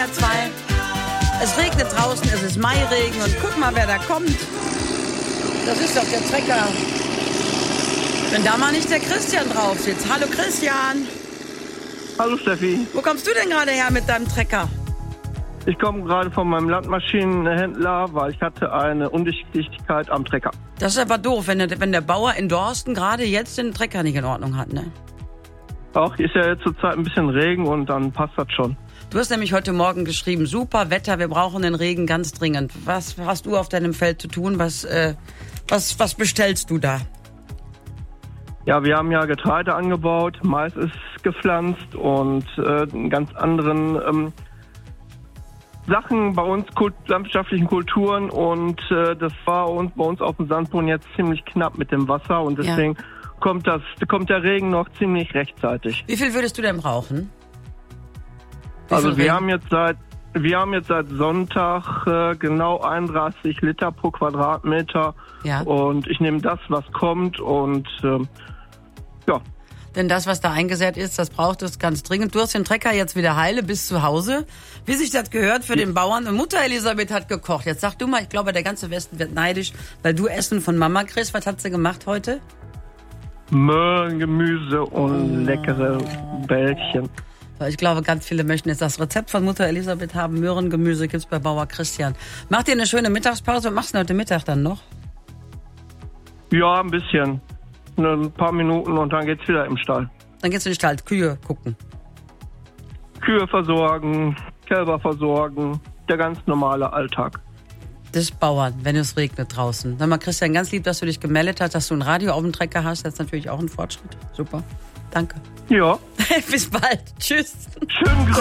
WDR 2. Es regnet draußen, es ist Mairegen und guck mal, wer da kommt. Das ist doch der Trecker. Wenn da mal nicht der Christian drauf sitzt. Hallo Christian. Hallo Steffi. Wo kommst du denn gerade her mit deinem Trecker? Ich komme gerade von meinem Landmaschinenhändler, weil ich hatte eine Undichtigkeit am Trecker. Das ist aber doof, wenn der Bauer in Dorsten gerade jetzt den Trecker nicht in Ordnung hat, ne? Auch ist ja jetzt zurzeit ein bisschen Regen und dann passt das schon. Du hast nämlich heute Morgen geschrieben, super Wetter, wir brauchen den Regen ganz dringend. Was hast du auf deinem Feld zu tun? Was bestellst du da? Ja, wir haben ja Getreide angebaut, Mais ist gepflanzt und ganz anderen Sachen bei uns, landwirtschaftlichen Kulturen und das war bei uns auf dem Sandboden jetzt ziemlich knapp mit dem Wasser und deswegen kommt der Regen noch ziemlich rechtzeitig. Wie viel würdest du denn brauchen? Also wir haben jetzt seit Sonntag genau 31 Liter pro Quadratmeter und ich nehme das, was kommt und ja. Denn das, was da eingesät ist, das braucht es ganz dringend. Du hast den Trecker jetzt wieder heile bis zu Hause. Wie sich das gehört für den Bauern. Und Mutter Elisabeth hat gekocht. Jetzt sag du mal, ich glaube, der ganze Westen wird neidisch, weil du Essen von Mama kriegst. Was hat sie gemacht heute? Möhren, Gemüse und leckere Bällchen. Ich glaube, ganz viele möchten jetzt das Rezept von Mutter Elisabeth haben. Möhrengemüse gibt's bei Bauer Christian. Mach dir eine schöne Mittagspause und machst du heute Mittag dann noch? Ja, ein bisschen. Ein paar Minuten und dann geht's wieder im Stall. Dann geht's in den Stall, Kühe gucken. Kühe versorgen, Kälber versorgen, der ganz normale Alltag. Des Bauern, wenn es regnet draußen. Sag mal, Christian, ganz lieb, dass du dich gemeldet hast, dass du ein Radio auf dem Trecker hast. Das ist natürlich auch ein Fortschritt. Super. Danke. Ja. Bis bald. Tschüss. Schönen Gruß.